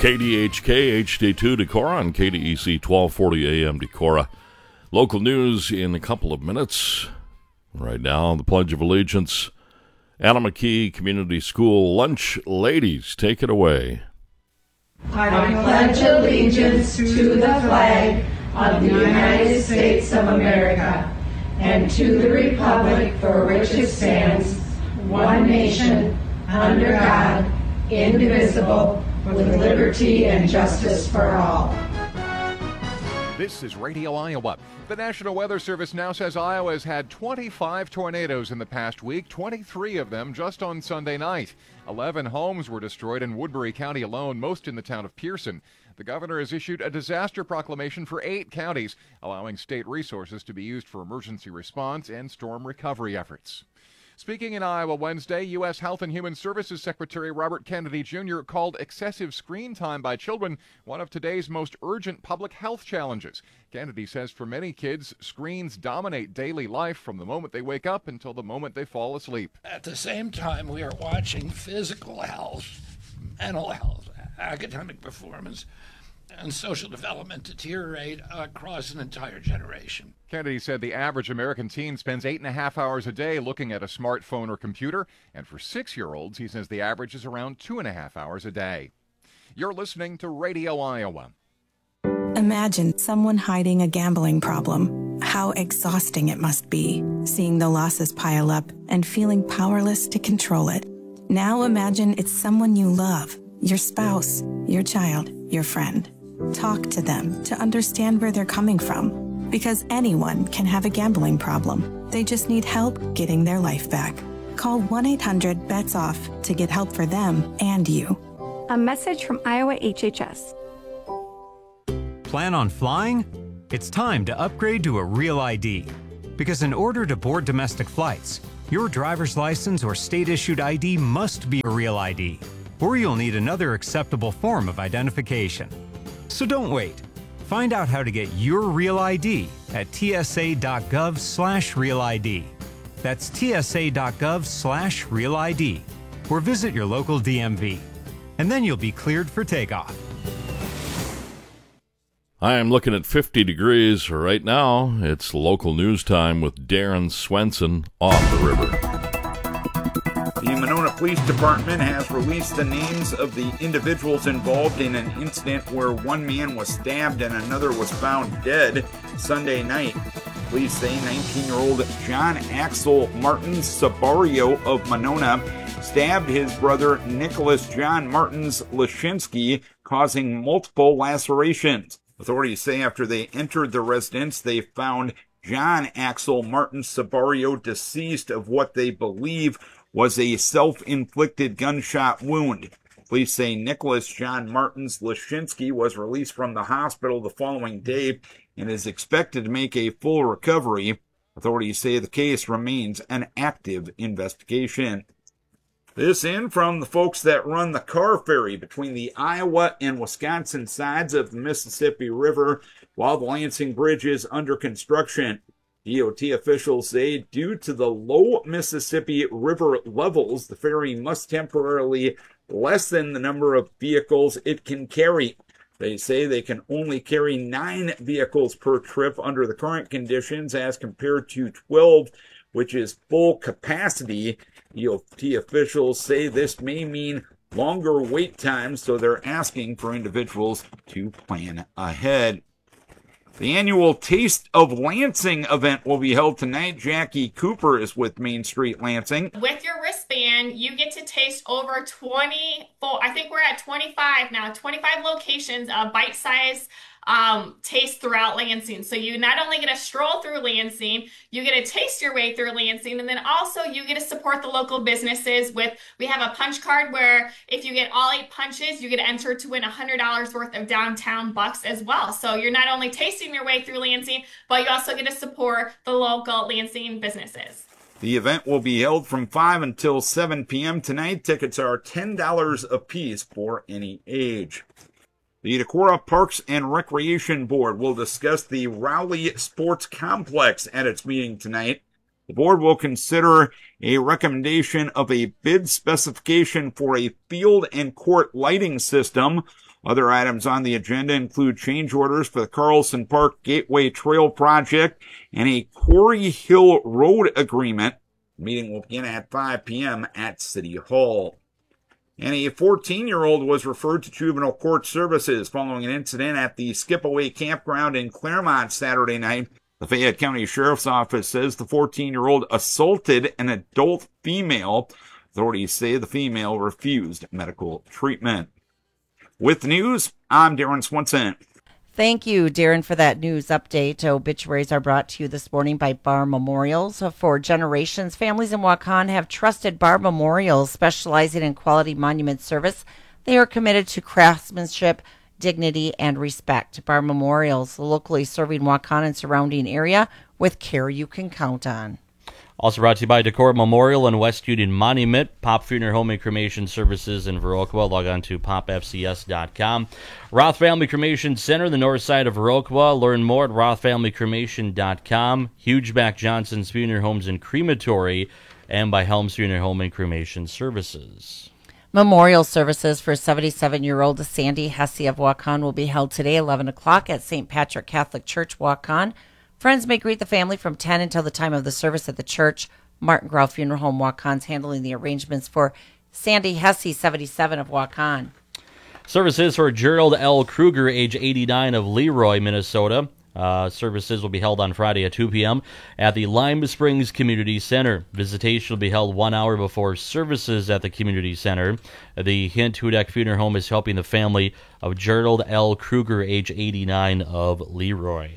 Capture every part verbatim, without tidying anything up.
K D H K H D two Decorah on K D E C twelve forty A M Decorah. Local news in a couple of minutes. Right now, the Pledge of Allegiance. Anna McKee Community School Lunch Ladies, take it away. I pledge allegiance to the flag of the United States of America and to the republic for which it stands, one nation, under God, indivisible, with liberty and justice for all. This is Radio Iowa. The National Weather Service now says Iowa has had twenty-five tornadoes in the past week, twenty-three of them just on Sunday night. eleven homes were destroyed in Woodbury County alone, most in the town of Pearson. The governor has issued a disaster proclamation for eight counties, allowing state resources to be used for emergency response and storm recovery efforts. Speaking in Iowa Wednesday, U S Health and Human Services Secretary Robert Kennedy Junior called excessive screen time by children one of today's most urgent public health challenges. Kennedy says for many kids, screens dominate daily life from the moment they wake up until the moment they fall asleep. At the same time, we are watching physical health, mental health, academic performance, and social development deteriorate across an entire generation. Kennedy said the average American teen spends eight and a half hours a day looking at a smartphone or computer, and for six-year-olds, he says the average is around two and a half hours a day. You're listening to Radio Iowa. Imagine someone hiding a gambling problem. How exhausting it must be, seeing the losses pile up and feeling powerless to control it. Now imagine it's someone you love, your spouse, your child, your friend. Talk to them to understand where they're coming from, because anyone can have a gambling problem. They just need help getting their life back. Call one eight hundred bets off to get help for them and you. A message from Iowa H H S. Plan on flying? It's time to upgrade to a Real I D. Because in order to board domestic flights, your driver's license or state-issued I D must be a Real I D, or you'll need another acceptable form of identification. So don't wait. Find out how to get your Real I D at tsa.gov slash Real ID. That's tsa.gov slash Real ID. Or visit your local D M V. And then you'll be cleared for takeoff. I am looking at fifty degrees right now. It's local news time with Darren Swenson off the river. The Monona Police Department has released the names of the individuals involved in an incident where one man was stabbed and another was found dead Sunday night. Police say nineteen-year-old John Axel Martins Sabario of Monona stabbed his brother Nicholas John Martins Lashinsky, causing multiple lacerations. Authorities say after they entered the residence, they found John Axel Martins Sabario deceased of what they believe was a self-inflicted gunshot wound. Police say Nicholas John Martins Lashinsky was released from the hospital the following day and is expected to make a full recovery. Authorities say the case remains an active investigation. This in from the folks that run the car ferry between the Iowa and Wisconsin sides of the Mississippi River while the Lansing Bridge is under construction. D O T officials say due to the low Mississippi River levels, the ferry must temporarily lessen the number of vehicles it can carry. They say they can only carry nine vehicles per trip under the current conditions as compared to twelve, which is full capacity. D O T officials say this may mean longer wait times, so they're asking for individuals to plan ahead. The annual Taste of Lansing event will be held tonight. Jackie Cooper is with Main Street Lansing. With your wristband, you get to taste over twenty-four, I think we're at twenty-five now, twenty-five locations of bite-sized um, taste throughout Lansing. So you not only get to stroll through Lansing, you get to taste your way through Lansing, and then also you get to support the local businesses with, we have a punch card where if you get all eight punches, you get entered to win one hundred dollars worth of downtown bucks as well. So you're not only tasting your way through Lansing, but you also get to support the local Lansing businesses. The event will be held from five until seven p.m. tonight. Tickets are ten dollars a piece for any age. The Decorah Parks and Recreation Board will discuss the Rowley Sports Complex at its meeting tonight. The board will consider a recommendation of a bid specification for a field and court lighting system. Other items on the agenda include change orders for the Carlson Park Gateway Trail Project and a Quarry Hill Road agreement. The meeting will begin at five p.m. at City Hall. And a fourteen-year-old was referred to juvenile court services following an incident at the Skipaway Campground in Claremont Saturday night. The Fayette County Sheriff's Office says the fourteen-year-old assaulted an adult female. Authorities say the female refused medical treatment. With the news, I'm Darren Swenson. Thank you, Darren, for that news update. Obituaries are brought to you this morning by Bar Memorials. For generations, families in Waukon have trusted Bar Memorials, specializing in quality monument service. They are committed to craftsmanship, dignity, and respect. Bar Memorials, locally serving Waukon and surrounding area with care you can count on. Also brought to you by Decorah Memorial and West Union Monument, Pop Funeral Home and Cremation Services in Viroqua. Log on to pop f c s dot com. Roth Family Cremation Center, the north side of Viroqua. Learn more at roth family cremation dot com. Hugeback Johnson's Funeral Homes and Crematory, and by Helms Funeral Home and Cremation Services. Memorial services for seventy-seven-year-old Sandy Hesse of Waukon will be held today, eleven o'clock, at Saint Patrick Catholic Church, Waukon. Friends may greet the family from ten until the time of the service at the church. Martin Grau Funeral Home Waukon's handling the arrangements for Sandy Hesse, seventy-seven, of Waukon. Services for Gerald L. Kruger, age eighty-nine, of Leroy, Minnesota. Uh, services will be held on Friday at two p.m. at the Lime Springs Community Center. Visitation will be held one hour before services at the Community Center. The Hint Hudak Funeral Home is helping the family of Gerald L. Kruger, age eighty-nine, of Leroy.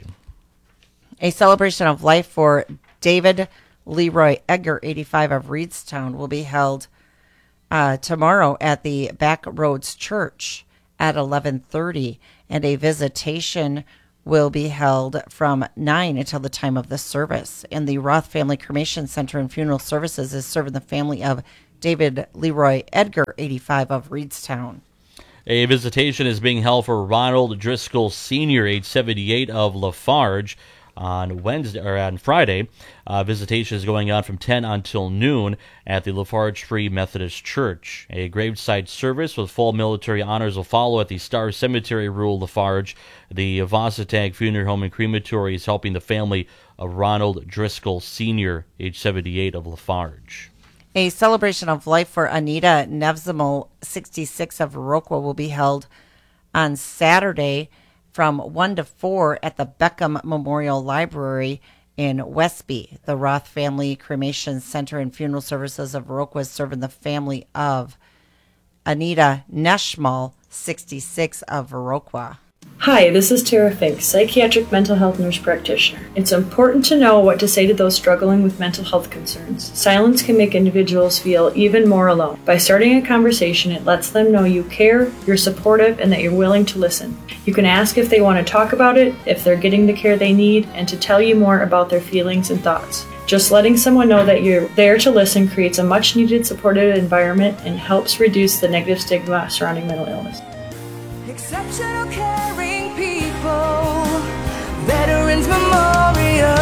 A celebration of life for David Leroy Edgar, eighty-five, of Reedstown, will be held uh, tomorrow at the Backroads Church at eleven thirty, and a visitation will be held from nine until the time of the service. And the Roth Family Cremation Center and Funeral Services is serving the family of David Leroy Edgar, eighty-five, of Reedstown. A visitation is being held for Ronald Driscoll Senior, age seventy-eight, of Lafarge. On Wednesday or on Friday, uh, visitation is going on from ten until noon at the Lafarge Free Methodist Church. A graveside service with full military honors will follow at the Star Cemetery, rural Lafarge. The Vossatag Funeral Home and Crematory is helping the family of Ronald Driscoll Senior, age seventy-eight, of Lafarge. A celebration of life for Anita Nevzimel, sixty-six, of Viroqua, will be held on Saturday from one to four at the Beckham Memorial Library in Westby. The Roth Family Cremation Center and Funeral Services of Viroqua is serving the family of Anita Neshmal, sixty-six, of Viroqua. Hi, this is Tara Fink, psychiatric mental health nurse practitioner. It's important to know what to say to those struggling with mental health concerns. Silence can make individuals feel even more alone. By starting a conversation, it lets them know you care, you're supportive, and that you're willing to listen. You can ask if they want to talk about it, if they're getting the care they need, and to tell you more about their feelings and thoughts. Just letting someone know that you're there to listen creates a much-needed supportive environment and helps reduce the negative stigma surrounding mental illness. Exceptional caring people, Veterans Memorial.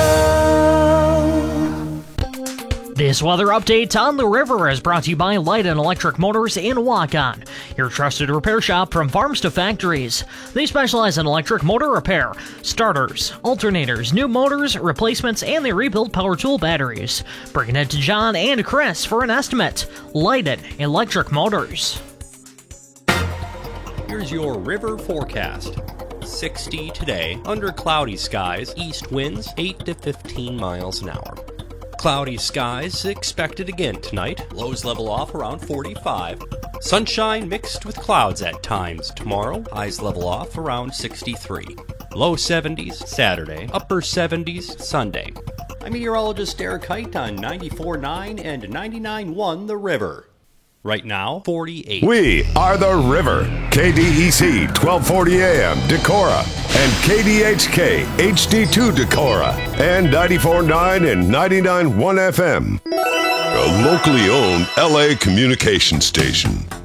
This weather update on the river is brought to you by Light and Electric Motors in Waukon, your trusted repair shop from farms to factories. They specialize in electric motor repair, starters, alternators, new motors, replacements, and they rebuild power tool batteries. Bring it to John and Chris for an estimate. Light and Electric Motors. Here's your river forecast. sixty today, under cloudy skies, east winds eight to fifteen miles an hour. Cloudy skies expected again tonight, lows level off around forty-five. Sunshine mixed with clouds at times tomorrow, highs level off around sixty-three. Low seventies Saturday, upper seventies Sunday. I'm meteorologist Derek Height on ninety-four point nine and ninety-nine point one The River. Right now, forty-eight. We are The River. K D E C twelve forty A M Decorah and K D H K H D two Decorah and ninety-four point nine and ninety-nine point one F M. A locally owned L A communication station.